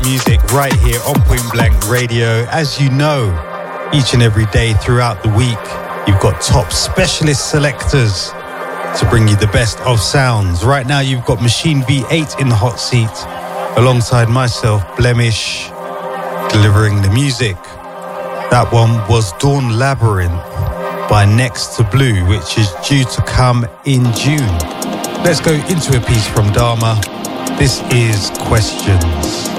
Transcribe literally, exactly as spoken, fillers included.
music right here on Point Blank Radio. As you know, each and every day throughout the week, you've got top specialist selectors to bring you the best of sounds. Right now, you've got Machine V eight in the hot seat, alongside myself, Blemish, delivering the music. That one was Dawn Labyrinth by Next to Blue, which is due to come in June. Let's go into a piece from Dharma. This is Questions.